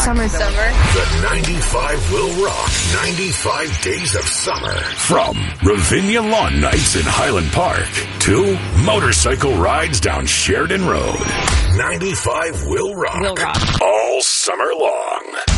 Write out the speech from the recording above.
Summer. The 95 will rock 95 days of summer. From Ravinia Lawn Nights in Highland Park to motorcycle rides down Sheridan Road. 95 will rock. All summer long.